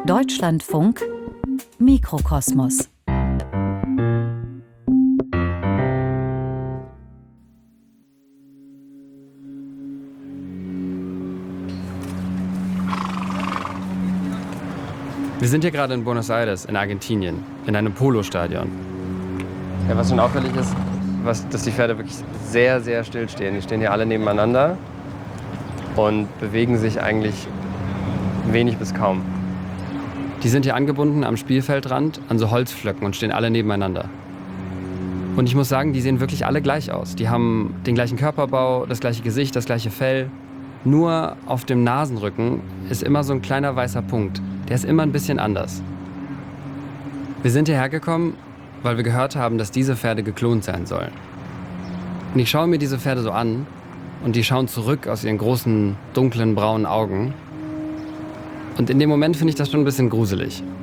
Deutschlandfunk Mikrokosmos. Wir sind hier gerade in Buenos Aires, in Argentinien, in einem Polostadion. Ja, was schon auffällig ist, dass die Pferde wirklich sehr, sehr still stehen. Die stehen hier alle nebeneinander und bewegen sich eigentlich wenig bis kaum. Die sind hier angebunden am Spielfeldrand an so Holzpflöcken und stehen alle nebeneinander. Und ich muss sagen, die sehen wirklich alle gleich aus. Die haben den gleichen Körperbau, das gleiche Gesicht, das gleiche Fell. Nur auf dem Nasenrücken ist immer so ein kleiner weißer Punkt. Der ist immer ein bisschen anders. Wir sind hierher gekommen, weil wir gehört haben, dass diese Pferde geklont sein sollen. Und ich schaue mir diese Pferde so an und die schauen zurück aus ihren großen, dunklen, braunen Augen. Und in dem Moment finde ich das schon ein bisschen gruselig.